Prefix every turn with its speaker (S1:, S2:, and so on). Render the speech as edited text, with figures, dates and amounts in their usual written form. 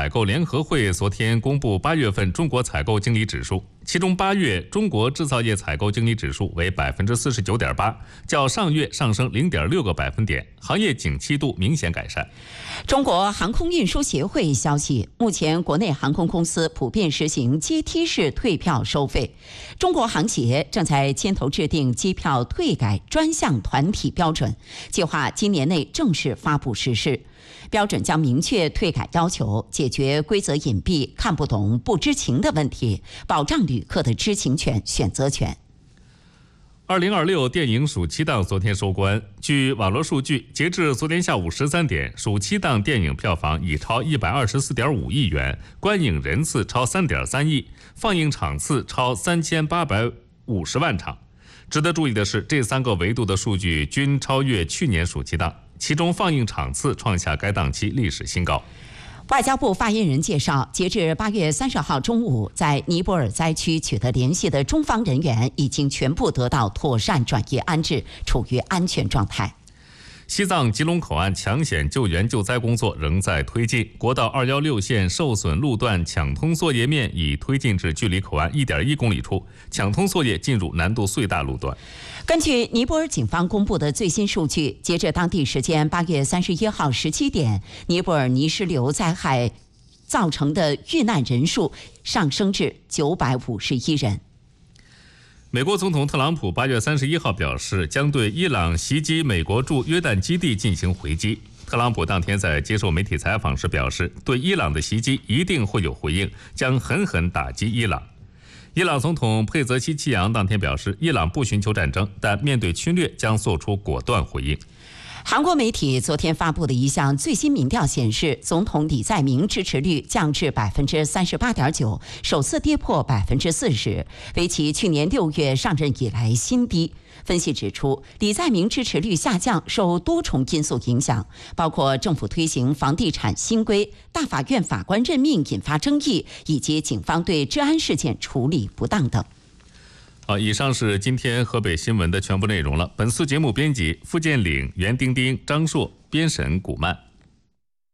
S1: 采购联合会昨天公布8月份中国采购经理指数，其中8月中国制造业采购经理指数为49.8%，较上月上升0.6个百分点，行业景气度明显改善。
S2: 中国航空运输协会消息，目前国内航空公司普遍实行阶梯式退票收费，中国航协正在牵头制定机票退改专项团体标准，计划今年内正式发布实施。标准将明确退改要求，解决规则隐蔽、看不懂、不知情的问题，保障旅客的知情权、选择权。
S1: 2026电影暑期档昨天收官，据网络数据，截至昨天下午13点，暑期档电影票房已超124.5亿元，观影人次超3.3亿，放映场次超3850万场。值得注意的是，这3个维度的数据均超越去年暑期档，其中放映场次创下该档期历史新高。
S2: 外交部发言人介绍，截至8月30号中午，在尼泊尔灾区取得联系的中方人员已经全部得到妥善转移安置，处于安全状态。
S1: 西藏吉隆口岸抢险救援救灾工作仍在推进，国道216线受损路段抢通作业面已推进至距离口岸1.1公里处，抢通作业进入难度最大路段。
S2: 根据尼泊尔警方公布的最新数据，截至当地时间8月31号17点，尼泊尔泥石流灾害造成的遇难人数上升至951人。
S1: 美国总统特朗普8月31号表示，将对伊朗袭击美国驻约旦基地进行回击。特朗普当天在接受媒体采访时表示，对伊朗的袭击一定会有回应，将狠狠打击伊朗。伊朗总统佩泽西奇扬当天表示，伊朗不寻求战争，但面对侵略将做出果断回应。
S2: 韩国媒体昨天发布的一项最新民调显示，总统李在明支持率降至38.9%，首次跌破40%，为其去年6月上任以来新低。分析指出，李在明支持率下降受多重因素影响，包括政府推行房地产新规、大法院法官任命引发争议，以及警方对治安事件处理不当等。
S1: 好，以上是今天河北新闻的全部内容了。本次节目编辑付建岭、袁丁丁、张硕，编审古曼。